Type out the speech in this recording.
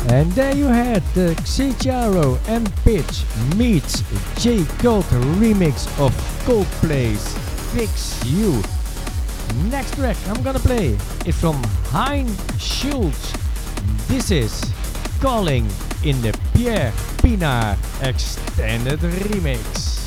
And there you had the Xicharo and Pitch meets J. Cole remix of Coldplay's Fix You. Next track I'm gonna play is from Hein Schultz. This is Calling in the Pierre Pienaar Extended Remix.